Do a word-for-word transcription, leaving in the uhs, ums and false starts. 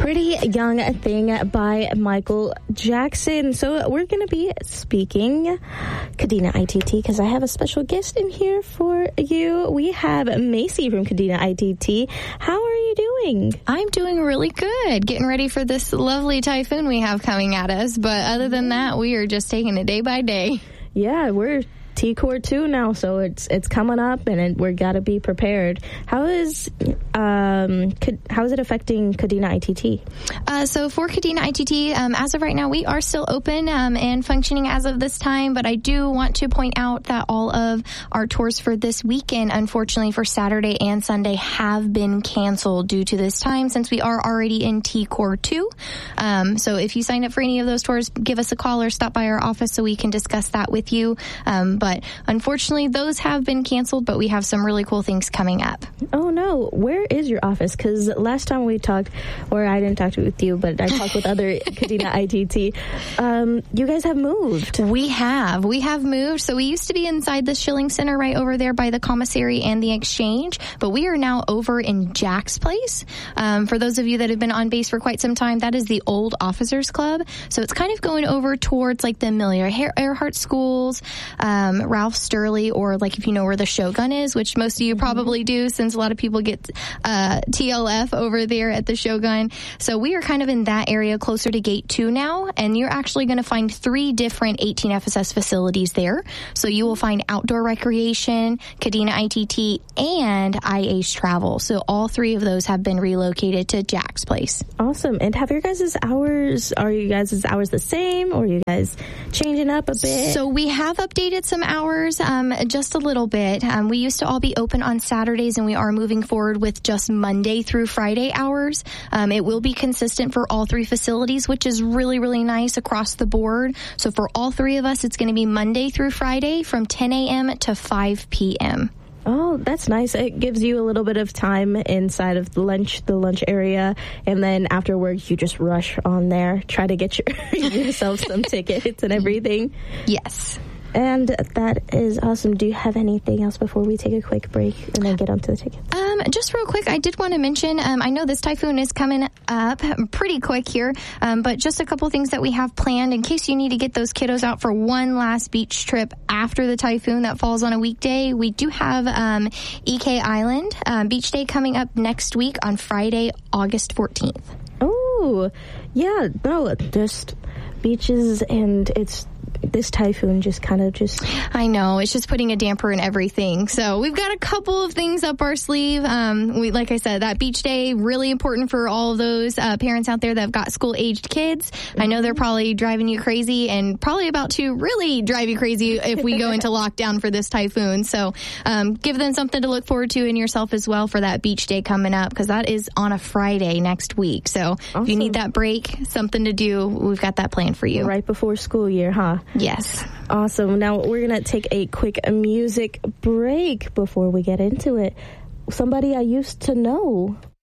Pretty Young Thing by Michael Jackson. So we're going to be speaking Kadena I T T because I have a special guest in here for you. We have Macy from Kadena I T T. How are you doing? I'm doing really good. Getting ready for this lovely typhoon we have coming at us. But other than that, we are just taking it day by day. Yeah, we're T Core two now, so it's it's coming up, and it, we've got to be prepared. How is um how is it affecting Kadena I T T? Uh, so for Kadena I T T, um, as of right now, we are still open um, and functioning as of this time. But I do want to point out that all of our tours for this weekend, unfortunately, for Saturday and Sunday, have been canceled due to this time, since we are already in T Core two. Um, so if you sign up for any of those tours, give us a call or stop by our office so we can discuss that with you. Um, But unfortunately, those have been canceled, but we have some really cool things coming up. Oh, no. Where is your office? Because last time we talked, or I didn't talk with you, but I talked with other Kadena I T T, um, you guys have moved. We have. We have moved. So we used to be inside the Schilling Center right over there by the commissary and the exchange, but we are now over in Jack's Place. Um, for those of you that have been on base for quite some time, that is the old Officers Club. So it's kind of going over towards like the Amelia Earhart schools, um, Ralph Sturley, or like if you know where the Shogun is, which most of you probably do, since a lot of people get uh, T L F over there at the Shogun. So we are kind of in that area closer to Gate two now, and you're actually going to find three different eighteen F S S facilities there. So you will find outdoor recreation, Kadena I T T, and I H Travel. So all three of those have been relocated to Jack's Place. Awesome. And have your guys' hours, are you guys' hours the same, or are you guys changing up a bit? So we have updated some hours, um, just a little bit. Um, we used to all be open on Saturdays, and we are moving forward with just Monday through Friday hours. Um, it will be consistent for all three facilities, which is really, really nice across the board. So for all three of us, it's going to be Monday through Friday from ten a.m. to five p.m. Oh, that's nice. It gives you a little bit of time inside of the lunch, the lunch area, and then afterwards you just rush on there, try to get your, yourself some tickets and everything. Yes. And that is awesome. Do you have anything else before we take a quick break and then get onto the tickets? Um, just real quick, I did want to mention, um, I know this typhoon is coming up pretty quick here, um, but just a couple things that we have planned in case you need to get those kiddos out for one last beach trip after the typhoon that falls on a weekday. We do have um, E K Island um, Beach Day coming up next week on Friday, August fourteenth. Oh, yeah, no, just beaches, and it's this typhoon just kind of just... I know. It's just putting a damper in everything. So we've got a couple of things up our sleeve. Um, we, like I said, that beach day, really important for all of those uh, parents out there that have got school-aged kids. Mm-hmm. I know they're probably driving you crazy and probably about to really drive you crazy if we go into lockdown for this typhoon. So um, give them something to look forward to in yourself as well for that beach day coming up, because that is on a Friday next week. So awesome. If you need that break, something to do, we've got that planned for you. Right before school year, huh? Yes. Awesome. Now we're going to take a quick music break before we get into it. Somebody I used to know.